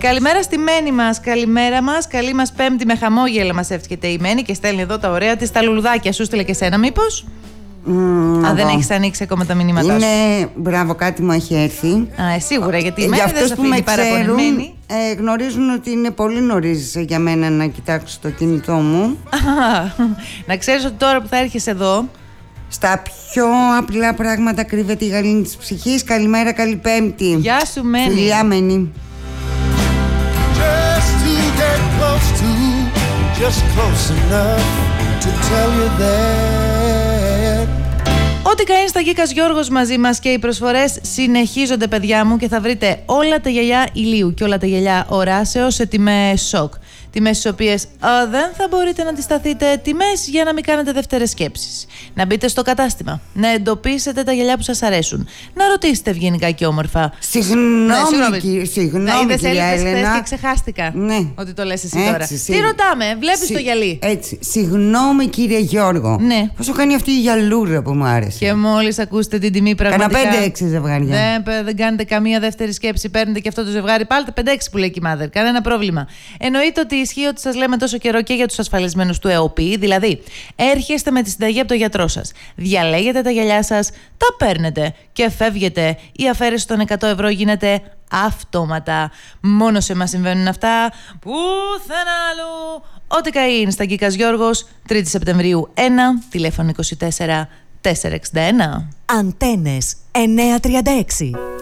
Καλημέρα στη Μένη μας. Καλημέρα μας. Καλή μας Πέμπτη με χαμόγελα μας εύχεται η Μένη και στέλνει εδώ τα ωραία της τα λουλουδάκια. Σου στείλε και σένα, μήπως? Αν δεν έχεις ανοίξει ακόμα τα μηνύματά σου. Μπράβο, κάτι μου έχει έρθει. Σίγουρα, γιατί η Μένη για δεν αυτούς σε που με αφήνει παραπονεμένη. γνωρίζουν ότι είναι πολύ νωρίς για μένα να κοιτάξω το κινητό μου. Να ξέρεις ότι τώρα που θα έρχεσαι εδώ, στα πιο απλά πράγματα κρύβεται η γαλήνη της ψυχής. Καλημέρα, καλή Πέμπτη. Γεια σου, Μένη. Φιλιά, Μένη. Ό,τι κάνει στα Γκίκας Γιώργος μαζί μας και οι προσφορές συνεχίζονται, παιδιά μου, και θα βρείτε όλα τα γυαλιά ηλίου και όλα τα γυαλιά οράσεως σε τιμές σοκ. Τιμές στις οποίες δεν θα μπορείτε να αντισταθείτε, τιμές για να μην κάνετε δεύτερες σκέψεις. Να μπείτε στο κατάστημα, να εντοπίσετε τα γυαλιά που σας αρέσουν, να ρωτήσετε ευγενικά και όμορφα. Συγγνώμη, κυρία Έλενα. Και ξεχάστηκα ότι το λες εσύ τώρα. Τι ρωτάμε, βλέπεις το γυαλί. Έτσι, συγγνώμη κύριε Γιώργο. Ναι. Πόσο κάνει αυτή η γυαλούρα που μου άρεσε. Και μόλις ακούσετε την τιμή, πραγματικά. Κάνα 5-6 ζευγάρια. Δεν κάνετε καμία δεύτερη σκέψη. Παίρνετε και αυτό το ζευγάρι. Πάλι 5-6 που λέει η Mother. Κανένα πρόβλημα. Εννοείται ότι ισχύει ότι σας λέμε τόσο καιρό και για τους ασφαλισμένους του ΕΟΠΗ. Δηλαδή, έρχεστε με τη συνταγή από το γιατρό σας. Διαλέγετε τα γυαλιά σας, τα παίρνετε και φεύγετε. Η αφαίρεση των 100 ευρώ γίνεται αυτόματα. Μόνο σε εμάς συμβαίνουν αυτά. Πουθενά αλλού. Ό,τι καεί στα Γκίκας Γιώργος, 3η Σεπτεμβρίου 1, τηλέφωνο 24 461. Αντένες 936.